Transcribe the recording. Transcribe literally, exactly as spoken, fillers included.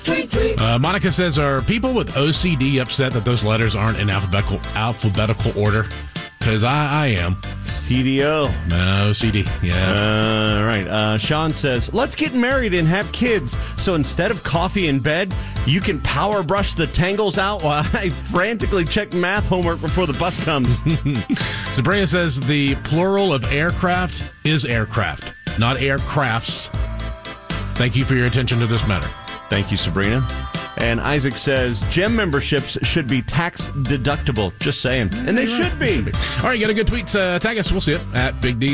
Uh, Monica says, are people with O C D upset that those letters aren't in alphabetical alphabetical order? Because I, I am. C D O. No, O C D, yeah. Uh, right. Uh, Sean says, let's get married and have kids. So instead of coffee in bed, you can power brush the tangles out while I frantically check math homework before the bus comes. Sabrina says, the plural of aircraft is aircraft, not aircrafts. Thank you for your attention to this matter. Thank you, Sabrina. And Isaac says, gym memberships should be tax deductible. Just saying. And they should be. All right, you got a good tweet. Uh, tag us. We'll see it at Big D.